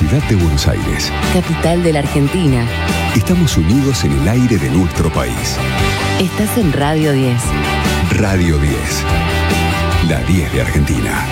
Ciudad de Buenos Aires, capital de la Argentina. Estamos unidos en el aire de nuestro país. Estás en Radio 10. Radio 10, la 10 de Argentina.